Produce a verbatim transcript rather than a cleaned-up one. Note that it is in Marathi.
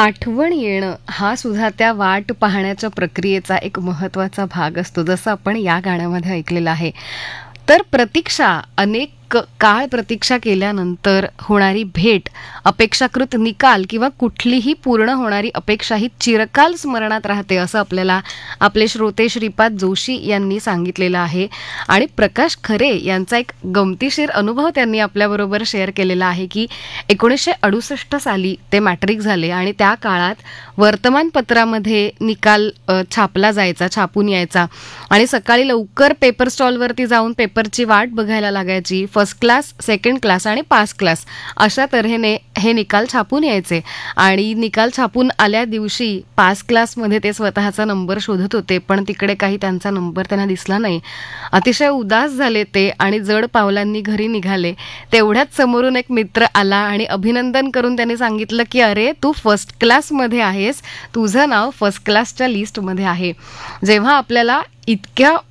आठवण येणं हा सुद्धा त्या वाट पाहण्याच्या प्रक्रियेचा एक महत्त्वाचा भाग असतो, जसं आपण या गाण्यामध्ये ऐकलेलं आहे. तर प्रतीक्षा, अनेक काळ प्रतीक्षा केल्यानंतर होणारी भेट, अपेक्षाकृत निकाल किंवा कुठलीही पूर्ण होणारी अपेक्षा ही चिरकाल स्मरणात राहते, असं आपल्याला आपले श्रोते श्रीपाद जोशी यांनी सांगितलेलं आहे. आणि प्रकाश खरे यांचा एक गमतीशीर अनुभव त्यांनी आपल्याबरोबर शेअर केलेला आहे की एकोणीसशे अडुसष्ट साली ते मॅट्रिक झाले आणि त्या काळात वर्तमानपत्रामध्ये निकाल अ, छापला जायचा, छापून यायचा आणि सकाळी लवकर पेपर स्टॉलवरती जाऊन पेपरची वाट बघायला लागायची. फर्स्ट क्लास, सेकंड क्लास आणि पास क्लास अशा तऱ्हेने हे निकाल छापून यायचे. आणि निकाल छापून आल्या दिवशी पास क्लासमध्ये ते स्वतःचा नंबर शोधत होते, पण तिकडे काही त्यांचा नंबर त्यांना दिसला नाही. अतिशय उदास झाले ते आणि जड पावलांनी घरी निघाले. तेवढ्याच समोरून एक मित्र आला आणि अभिनंदन करून त्यांनी सांगितलं की अरे, तू फर्स्ट क्लासमध्ये आहेस, तुझं नाव फर्स्ट क्लासच्या लिस्टमध्ये आहे. जेव्हा आपल्याला इतक्या